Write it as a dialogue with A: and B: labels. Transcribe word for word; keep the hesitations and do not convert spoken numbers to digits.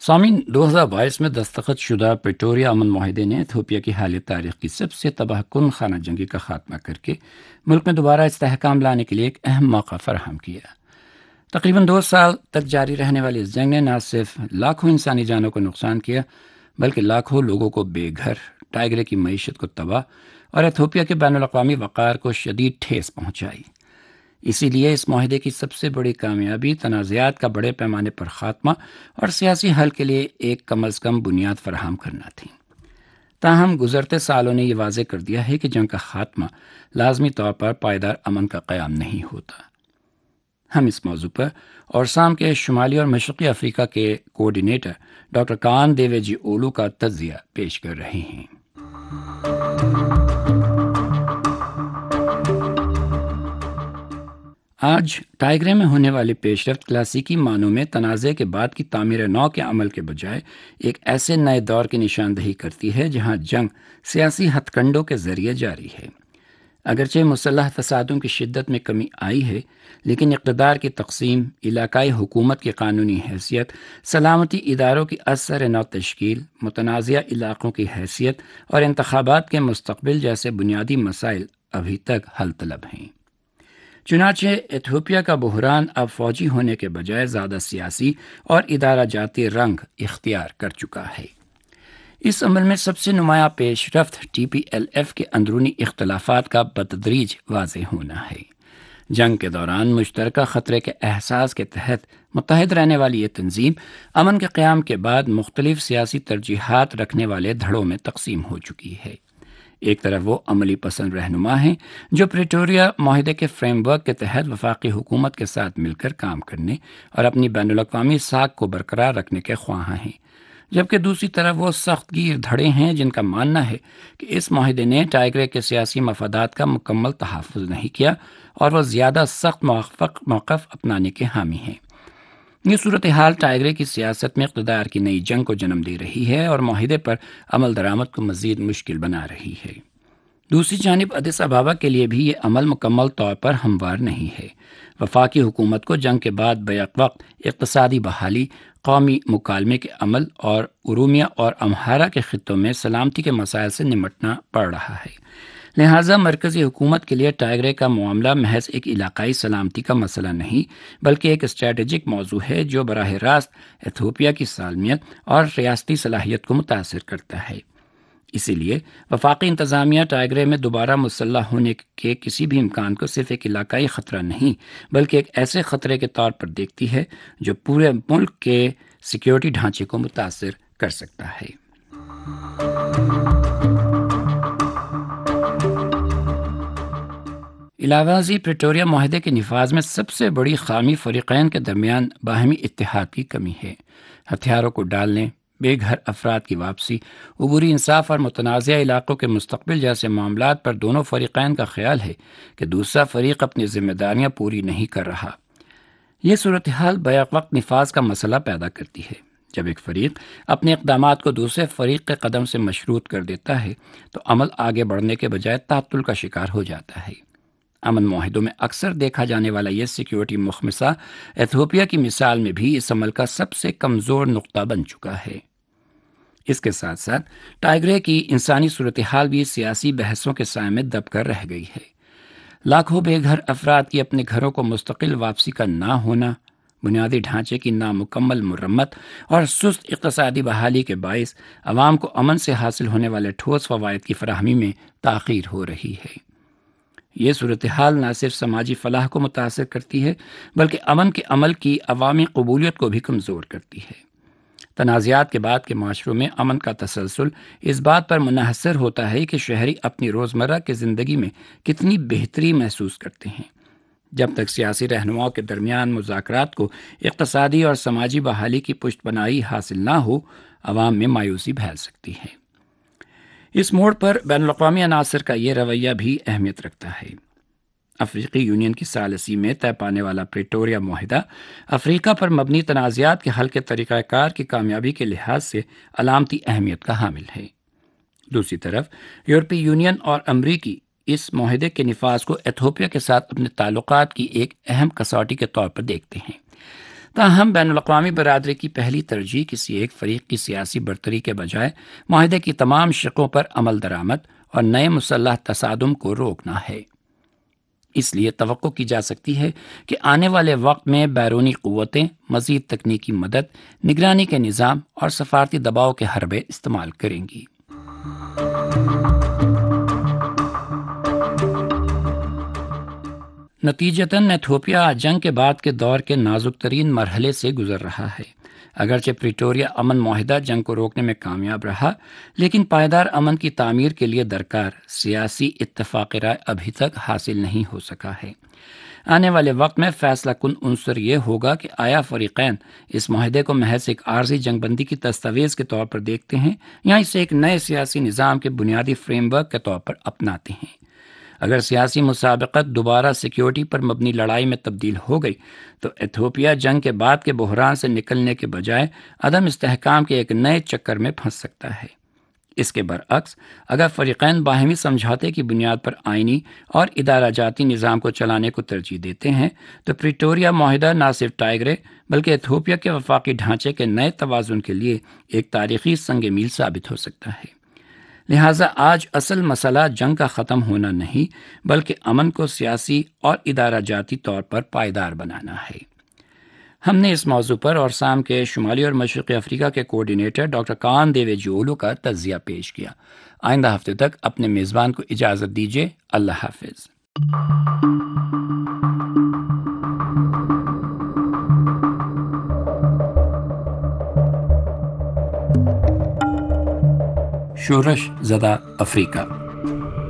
A: سامعین، دو ہزار بائیس میں دستخط شدہ پریٹوریا امن معاہدے نے ایتھوپیا کی حالیہ تاریخ کی سب سے تباہ کن خانہ جنگی کا خاتمہ کر کے ملک میں دوبارہ استحکام لانے کے لیے ایک اہم موقع فراہم کیا۔ تقریباً دو سال تک جاری رہنے والی اس جنگ نے نہ صرف لاکھوں انسانی جانوں کو نقصان کیا بلکہ لاکھوں لوگوں کو بے گھر، ٹائیگرے کی معیشت کو تباہ اور ایتھوپیا کے بین الاقوامی وقار کو شدید ٹھیس پہنچائی۔ اسی لیے اس معاہدے کی سب سے بڑی کامیابی تنازعات کا بڑے پیمانے پر خاتمہ اور سیاسی حل کے لیے ایک کم از کم بنیاد فراہم کرنا تھی۔ تاہم گزرتے سالوں نے یہ واضح کر دیا ہے کہ جنگ کا خاتمہ لازمی طور پر پائیدار امن کا قیام نہیں ہوتا۔ ہم اس موضوع پر اور سام کے شمالی اور مشرقی افریقہ کے کوآرڈینیٹر ڈاکٹر کان دیوے جی اولو کا تجزیہ پیش کر رہے ہیں۔ آج ٹائیگرے میں ہونے والی پیش رفت کلاسیکی معنوں میں تنازع کے بعد کی تعمیر نو کے عمل کے بجائے ایک ایسے نئے دور کی نشاندہی کرتی ہے جہاں جنگ سیاسی ہتھ کنڈوں کے ذریعے جاری ہے۔ اگرچہ مسلح تصادم کی شدت میں کمی آئی ہے، لیکن اقتدار کی تقسیم، علاقائی حکومت کی قانونی حیثیت، سلامتی اداروں کی اثر نو تشکیل، متنازع علاقوں کی حیثیت اور انتخابات کے مستقبل جیسے بنیادی مسائل ابھی تک حل طلب ہیں۔ چنانچہ ایتھوپیا کا بحران اب فوجی ہونے کے بجائے زیادہ سیاسی اور ادارہ جاتی رنگ اختیار کر چکا ہے۔ اس عمل میں سب سے نمایاں پیش رفت ٹی پی ایل ایف کے اندرونی اختلافات کا بتدریج واضح ہونا ہے۔ جنگ کے دوران مشترکہ خطرے کے احساس کے تحت متحد رہنے والی یہ تنظیم امن کے قیام کے بعد مختلف سیاسی ترجیحات رکھنے والے دھڑوں میں تقسیم ہو چکی ہے۔ ایک طرف وہ عملی پسند رہنما ہیں جو پریٹوریا معاہدے کے فریم ورک کے تحت وفاقی حکومت کے ساتھ مل کر کام کرنے اور اپنی بین الاقوامی ساکھ کو برقرار رکھنے کے خواہاں ہیں، جبکہ دوسری طرف وہ سخت گیر دھڑے ہیں جن کا ماننا ہے کہ اس معاہدے نے ٹائیگرے کے سیاسی مفادات کا مکمل تحفظ نہیں کیا اور وہ زیادہ سخت موقف اپنانے کے حامی ہیں۔ یہ صورتحال ٹائیگرے کی سیاست میں اقتدار کی نئی جنگ کو جنم دے رہی ہے اور معاہدے پر عمل درآمد کو مزید مشکل بنا رہی ہے۔ دوسری جانب ادیس ابابا کے لیے بھی یہ عمل مکمل طور پر ہموار نہیں ہے۔ وفاقی حکومت کو جنگ کے بعد بیک وقت اقتصادی بحالی، قومی مکالمے کے عمل اور ارومیہ اور امہارا کے خطوں میں سلامتی کے مسائل سے نمٹنا پڑ رہا ہے۔ لہٰذا مرکزی حکومت کے لیے ٹائیگرے کا معاملہ محض ایک علاقائی سلامتی کا مسئلہ نہیں بلکہ ایک اسٹریٹجک موضوع ہے جو براہ راست ایتھوپیا کی سالمیت اور ریاستی صلاحیت کو متاثر کرتا ہے۔ اسی لیے وفاقی انتظامیہ ٹائیگرے میں دوبارہ مسلح ہونے کے کسی بھی امکان کو صرف ایک علاقائی خطرہ نہیں بلکہ ایک ایسے خطرے کے طور پر دیکھتی ہے جو پورے ملک کے سیکیورٹی ڈھانچے کو متاثر کر سکتا ہے۔ علاوہ ازیں پریٹوریا معاہدے کے نفاذ میں سب سے بڑی خامی فریقین کے درمیان باہمی اتحاد کی کمی ہے۔ ہتھیاروں کو ڈالنے، بے گھر افراد کی واپسی، عبوری انصاف اور متنازع علاقوں کے مستقبل جیسے معاملات پر دونوں فریقین کا خیال ہے کہ دوسرا فریق اپنی ذمہ داریاں پوری نہیں کر رہا۔ یہ صورتحال بیک وقت نفاذ کا مسئلہ پیدا کرتی ہے۔ جب ایک فریق اپنے اقدامات کو دوسرے فریق کے قدم سے مشروط کر دیتا ہے تو عمل آگے بڑھنے کے بجائے تعطل کا شکار ہو جاتا ہے۔ امن معاہدوں میں اکثر دیکھا جانے والا یہ سیکیورٹی مخمصہ ایتھوپیا کی مثال میں بھی اس عمل کا سب سے کمزور نقطہ بن چکا ہے۔ اس کے ساتھ ساتھ ٹائیگرے کی انسانی صورتحال بھی سیاسی بحثوں کے سائے میں دب کر رہ گئی ہے۔ لاکھوں بے گھر افراد کی اپنے گھروں کو مستقل واپسی کا نہ ہونا، بنیادی ڈھانچے کی نامکمل مرمت اور سست اقتصادی بحالی کے باعث عوام کو امن سے حاصل ہونے والے ٹھوس فوائد کی فراہمی میں تاخیر ہو رہی ہے۔ یہ صورتحال نہ صرف سماجی فلاح کو متاثر کرتی ہے بلکہ امن کے عمل کی عوامی قبولیت کو بھی کمزور کرتی ہے۔ تنازعات کے بعد کے معاشروں میں امن کا تسلسل اس بات پر منحصر ہوتا ہے کہ شہری اپنی روزمرہ کی زندگی میں کتنی بہتری محسوس کرتے ہیں۔ جب تک سیاسی رہنماؤں کے درمیان مذاکرات کو اقتصادی اور سماجی بحالی کی پشت بنائی حاصل نہ ہو، عوام میں مایوسی پھیل سکتی ہے۔ اس موڑ پر بین الاقوامی عناصر کا یہ رویہ بھی اہمیت رکھتا ہے۔ افریقی یونین کی ثالثی میں طے پانے والا پریٹوریا معاہدہ افریقہ پر مبنی تنازعات کے حل کے طریقہ کار کی کامیابی کے لحاظ سے علامتی اہمیت کا حامل ہے۔ دوسری طرف یورپی یونین اور امریکی اس معاہدے کے نفاذ کو ایتھوپیا کے ساتھ اپنے تعلقات کی ایک اہم کسوٹی کے طور پر دیکھتے ہیں۔ تاہم بین الاقوامی برادری کی پہلی ترجیح کسی ایک فریق کی سیاسی برتری کے بجائے معاہدے کی تمام شقوں پر عمل درآمد اور نئے مسلح تصادم کو روکنا ہے۔ اس لیے توقع کی جا سکتی ہے کہ آنے والے وقت میں بیرونی قوتیں مزید تکنیکی مدد، نگرانی کے نظام اور سفارتی دباؤ کے حربے استعمال کریں گی۔ نتیجتاً ایتھوپیا جنگ کے بعد کے دور کے نازک ترین مرحلے سے گزر رہا ہے۔ اگرچہ پریٹوریا امن معاہدہ جنگ کو روکنے میں کامیاب رہا، لیکن پائیدار امن کی تعمیر کے لیے درکار سیاسی اتفاق رائے ابھی تک حاصل نہیں ہو سکا ہے۔ آنے والے وقت میں فیصلہ کن عنصر یہ ہوگا کہ آیا فریقین اس معاہدے کو محض ایک عارضی جنگ بندی کی دستاویز کے طور پر دیکھتے ہیں یا اسے ایک نئے سیاسی نظام کے بنیادی فریم ورک کے طور پر اپناتے ہیں۔ اگر سیاسی مسابقت دوبارہ سیکیورٹی پر مبنی لڑائی میں تبدیل ہو گئی تو ایتھوپیا جنگ کے بعد کے بحران سے نکلنے کے بجائے عدم استحکام کے ایک نئے چکر میں پھنس سکتا ہے۔ اس کے برعکس اگر فریقین باہمی سمجھوتے کی بنیاد پر آئینی اور ادارہ جاتی نظام کو چلانے کو ترجیح دیتے ہیں تو پریٹوریا معاہدہ نہ صرف ٹائیگرے بلکہ ایتھوپیا کے وفاقی ڈھانچے کے نئے توازن کے لیے ایک تاریخی سنگ میل ثابت ہو سکتا ہے۔ لہٰذا آج اصل مسئلہ جنگ کا ختم ہونا نہیں بلکہ امن کو سیاسی اور ادارہ جاتی طور پر پائیدار بنانا ہے۔ ہم نے اس موضوع پر اور سام کے شمالی اور مشرقی افریقہ کے کوارڈینیٹر ڈاکٹر کان دیوے جیولو کا تجزیہ پیش کیا۔ آئندہ ہفتے تک اپنے میزبان کو اجازت دیجیے۔ اللہ حافظ۔ شورش زدہ افریقہ۔